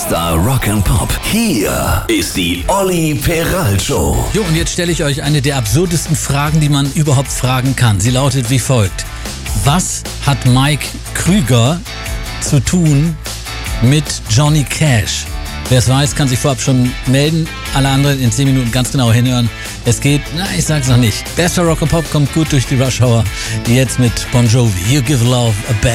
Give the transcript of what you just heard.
Bester Rock and Pop. Hier ist die Olli Peral Show. Jo, und jetzt stelle ich euch eine der absurdesten Fragen, die man überhaupt fragen kann. Sie lautet wie folgt. Was hat Mike Krüger zu tun mit Johnny Cash? Wer es weiß, kann sich vorab schon melden. Alle anderen in 10 Minuten ganz genau hinhören. Es geht, ich sag's noch nicht. Bester Rock and Pop kommt gut durch die Rush Hour. Jetzt mit Bon Jovi. You give love a bad